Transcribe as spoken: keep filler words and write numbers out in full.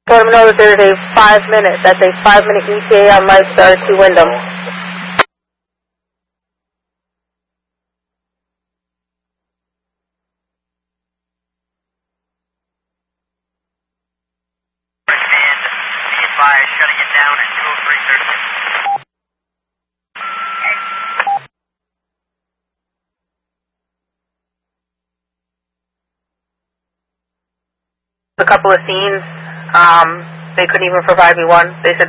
Let them know that there's a five minute, that's a five minute E T A on MyStar to Wyndham. And be advised, shutting it down at two oh three thirty. A couple of scenes, um, they couldn't even provide me one. They said